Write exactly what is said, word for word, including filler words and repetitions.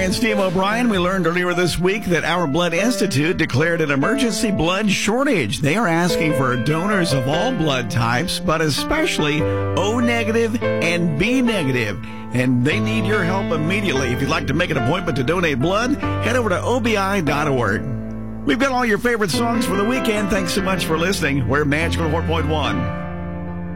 and Steve O'Brien. We learned earlier this week that Our Blood Institute declared an emergency blood shortage. They are asking for donors of all blood types, but especially O negative and B negative. And they need your help immediately. If you'd like to make an appointment to donate blood, head over to O B I dot org. We've got all your favorite songs for the weekend. Thanks so much for listening. We're Magical four point one.